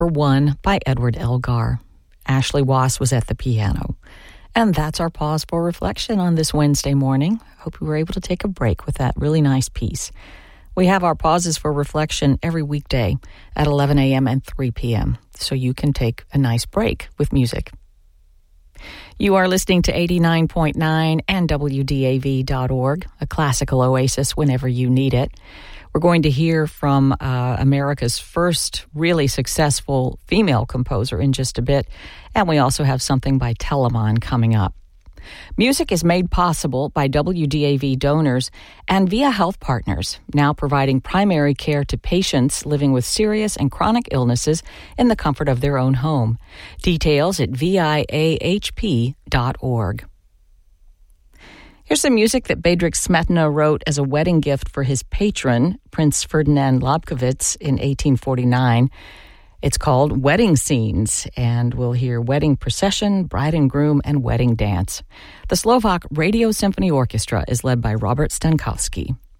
1 by Edward Elgar. Ashley Wass was at the piano. And that's our pause for reflection on this Wednesday morning. Hope you were able to take a break with that really nice piece. We have our pauses for reflection every weekday at 11 a.m. and 3 p.m., so you can take a nice break with music. You are listening to 89.9 and WDAV.org, a classical oasis whenever you need it. We're going to hear from America's first really successful female composer in just a bit, and we also have something by Telemann coming up. Music is made possible by WDAV donors and via health partners, now providing primary care to patients living with serious and chronic illnesses in the comfort of their own home. Details at viahp.org. Here's some music that Bedřich Smetana wrote as a wedding gift for his patron, Prince Ferdinand Lobkowitz, in 1849. It's called Wedding Scenes, and we'll hear Wedding Procession, Bride and Groom, and Wedding Dance. The Slovak Radio Symphony Orchestra is led by Robert Stankowski.